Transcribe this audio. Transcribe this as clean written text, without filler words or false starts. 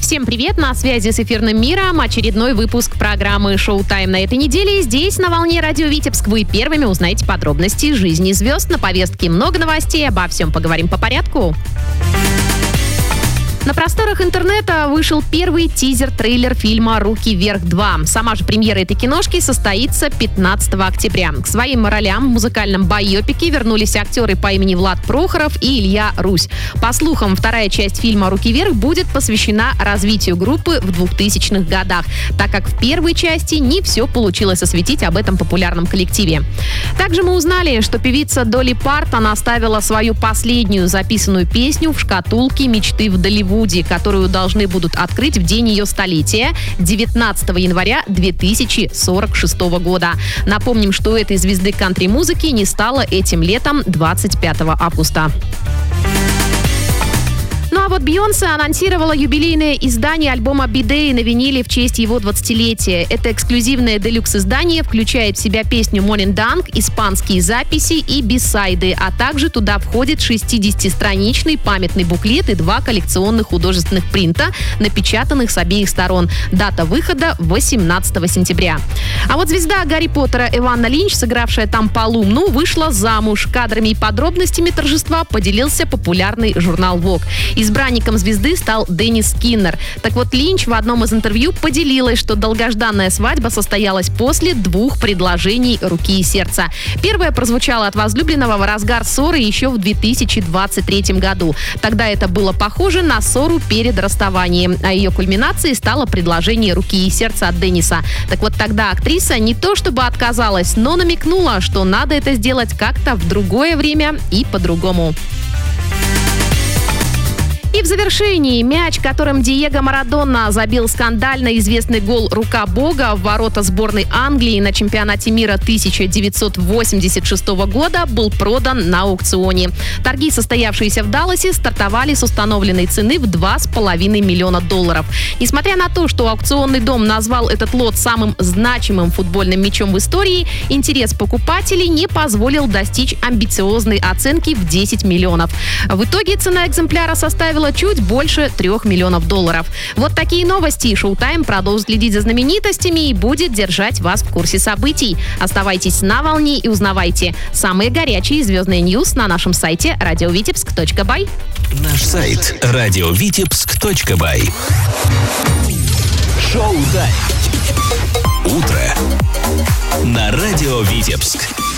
Всем привет, на связи с эфирным миром очередной выпуск программы «Шоу-тайм» на этой неделе. Здесь, на волне радио Витебск, вы первыми узнаете подробности жизни звезд. На повестке много новостей, обо всем поговорим по порядку. На просторах интернета вышел первый тизер-трейлер фильма «Руки вверх 2». Сама же премьера этой киношки состоится 15 октября. К своим ролям в музыкальном байопике вернулись актеры по имени Влад Прохоров и Илья Русь. По слухам, вторая часть фильма «Руки вверх» будет посвящена развитию группы в 2000-х годах, так как в первой части не все получилось осветить об этом популярном коллективе. Также мы узнали, что певица Долли Партон оставила свою последнюю записанную песню в шкатулке мечты в Голливуде, которую должны будут открыть в день ее столетия, 19 января 2046 года. Напомним, что у этой звезды кантри-музыки не стало этим летом 25 августа. Ну а вот Бейонсе анонсировала юбилейное издание альбома «Be Day» на виниле в честь его 20-летия. Это эксклюзивное делюкс-издание включает в себя песню «Morning Dunk», испанские записи и бисайды, а также туда входит 60-страничный памятный буклет и 2 коллекционных художественных принта, напечатанных с обеих сторон. Дата выхода 18 сентября. А вот звезда Гарри Поттера Эванна Линч, сыгравшая там Полумну, вышла замуж. Кадрами и подробностями торжества поделился популярный журнал Vogue. Избранником звезды стал Деннис Скиннер. Так вот, Линч в одном из интервью поделилась, что долгожданная свадьба состоялась после 2 предложений руки и сердца. Первое прозвучало от возлюбленного в разгар ссоры еще в 2023 году. Тогда это было похоже на ссору перед расставанием, а ее кульминацией стало предложение руки и сердца от Денниса. Так вот, тогда актриса не то чтобы отказалась, но намекнула, что надо это сделать как-то в другое время и по-другому. И в завершении мяч, которым Диего Марадона забил скандально известный гол «Рука Бога» в ворота сборной Англии на чемпионате мира 1986 года, был продан на аукционе. Торги, состоявшиеся в Далласе, стартовали с установленной цены в $2,5 миллиона. Несмотря на то, что аукционный дом назвал этот лот самым значимым футбольным мячом в истории, интерес покупателей не позволил достичь амбициозной оценки в $10 миллионов. В итоге цена экземпляра составила чуть больше $3 миллионов. Вот такие новости. Шоу-тайм продолжит следить за знаменитостями и будет держать вас в курсе событий. Оставайтесь на волне и узнавайте самые горячие звездные ньюс на нашем сайте radiovitebsk.by. Наш сайт radiovitebsk.by. Шоу-тайм. Утро на радио Витебск.